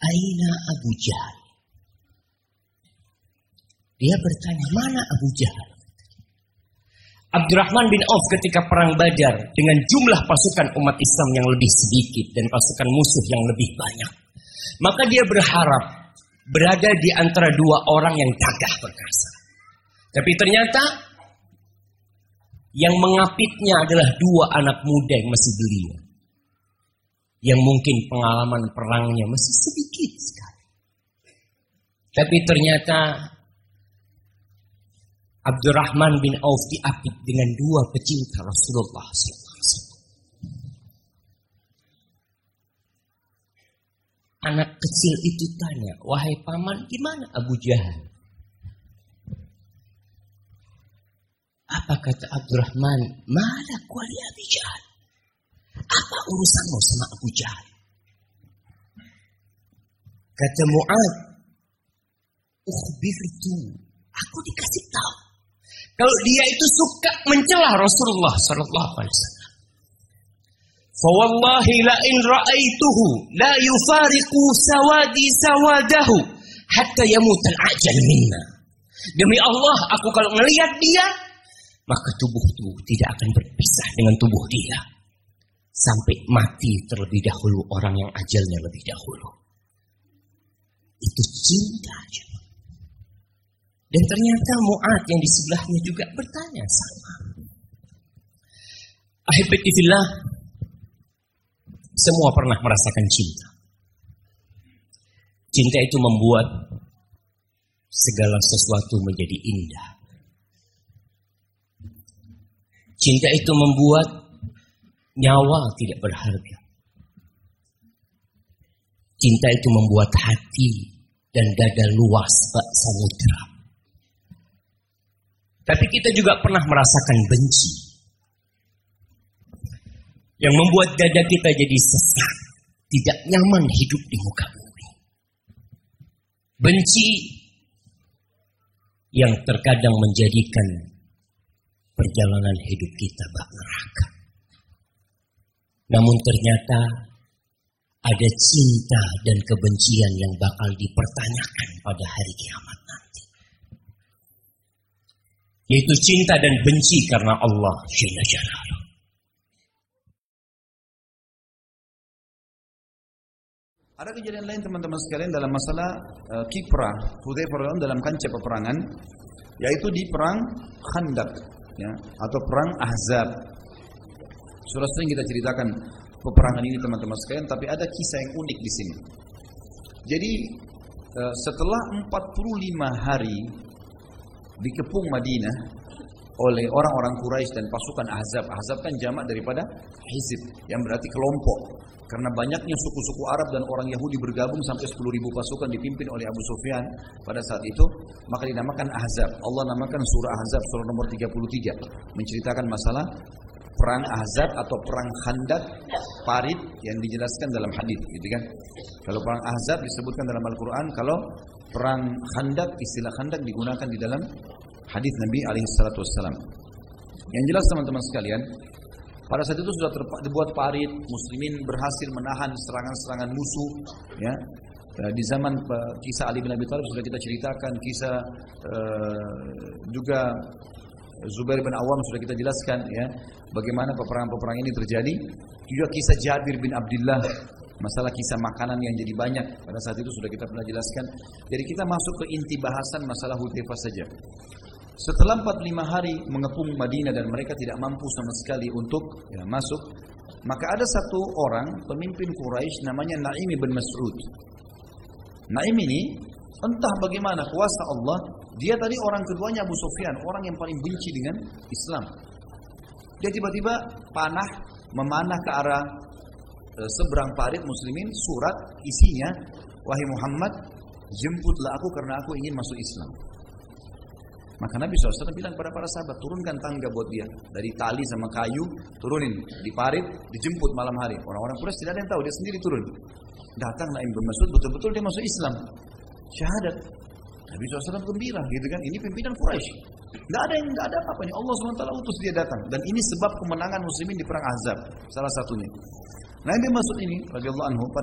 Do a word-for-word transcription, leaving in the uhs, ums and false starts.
Aina Abu Jahal? Dia bertanya, mana Abu Jahal? Abdurrahman bin Auf ketika perang Badar dengan jumlah pasukan umat Islam yang lebih sedikit dan pasukan musuh yang lebih banyak, maka dia berharap berada di antara dua orang yang gagah perkasa. Tapi ternyata yang mengapitnya adalah dua anak muda yang masih belia, yang mungkin pengalaman perangnya masih sedikit sekali. Tapi ternyata Abdurrahman bin Auf diapit dengan dua pecinta Rasulullah shallallahu alaihi wasallam. Anak kecil itu tanya, wahai paman, gimana Abu Jahal? Apa kata Abdurrahman? Malak wali Abu Jahal. Apa urusanmu sama Abu Jahal? Kata Mu'ad, ukhbirtu, aku dikasih tahu kalau dia itu suka mencela Rasulullah sallallahu alaihi wasallam. Fa wallahi la in ra'aituhu la yufariqu sawadi sawadahu hatta yamut al-ajal minna. Demi Allah, aku kalau melihat dia, maka tubuhku tidak akan berpisah dengan tubuh dia sampai mati terlebih dahulu orang yang ajalnya lebih dahulu. Itu cinta. Dan ternyata Mu'ad yang di sebelahnya juga bertanya sama. Ahibati fillah, semua pernah merasakan cinta. Cinta itu membuat segala sesuatu menjadi indah. Cinta itu membuat nyawa tidak berharga. Cinta itu membuat hati dan dada luas bak samudra. Tapi kita juga pernah merasakan benci yang membuat dada kita jadi sesak, tidak nyaman hidup di muka bumi. Benci yang terkadang menjadikan perjalanan hidup kita bak neraka. Namun ternyata ada cinta dan kebencian yang bakal dipertanyakan pada hari kiamat nanti. Yaitu cinta dan benci karena Allah Jalla Jalaluhu. Ada kejadian lain teman-teman sekalian dalam masalah uh, kiprah Hudzaifah dalam kancah peperangan, yaitu di perang Khandaq, ya, atau perang Ahzab. Sudah sering kita ceritakan peperangan ini teman-teman sekalian, tapi ada kisah yang unik di sini. Jadi uh, setelah empat puluh lima hari dikepung Madinah oleh orang-orang Quraisy dan pasukan Ahzab. Ahzab kan jamak daripada Hizib, yang berarti kelompok. Karena banyaknya suku-suku Arab dan orang Yahudi bergabung sampai sepuluh ribu pasukan dipimpin oleh Abu Sufyan pada saat itu, maka dinamakan Ahzab. Allah namakan surah Ahzab, surah nomor tiga puluh tiga, menceritakan masalah perang Ahzab atau perang Khandaq, parit yang dijelaskan dalam hadis, gitu kan. Kalau perang Ahzab disebutkan dalam Al-Qur'an, kalau perang Khandaq, istilah Khandaq digunakan di dalam hadis Nabi alaihi salatu wassalam. Yang jelas teman-teman sekalian, pada saat itu sudah dibuat parit, muslimin berhasil menahan serangan-serangan musuh, ya. Di zaman kisah Ali bin Abi Thalib sudah kita ceritakan, kisah uh, juga Zubair bin Awam sudah kita jelaskan, ya, bagaimana peperangan-peperangan ini terjadi. Juga kisah Jabir bin Abdullah, masalah kisah makanan yang jadi banyak pada saat itu sudah kita pernah jelaskan. Jadi kita masuk ke inti bahasan masalah Hudzaifah saja. Setelah empat puluh lima hari mengepung Madinah dan mereka tidak mampu sama sekali untuk, ya, masuk, maka ada satu orang pemimpin Quraisy namanya Naim bin Mas'ud. Naim ini entah bagaimana kuasa Allah, dia tadi orang keduanya Abu Sufyan, orang yang paling benci dengan Islam. Dia tiba-tiba panah memanah ke arah e, seberang parit muslimin, surat isinya, wahai Muhammad, jemputlah aku karena aku ingin masuk Islam. Maka Nabi shallallahu alaihi wasallam bilang kepada para sahabat, turunkan tangga buat dia, dari tali sama kayu, turunin di parit, dijemput malam hari. Orang-orang Quraisy tidak ada yang tahu, dia sendiri turun. Datang Naim bin Mas'ud, betul-betul dia masuk Islam, syahadat. Nabi shallallahu alaihi wasallam gembira, gitu kan? Ini pimpinan Quraisy, nggak ada yang nggak ada apa-apanya. Allah subhanahu wa taala utus dia datang, dan ini sebab kemenangan muslimin di perang Ahzab, salah satunya. Naim bin Mas'ud ini radhiyallahu anhu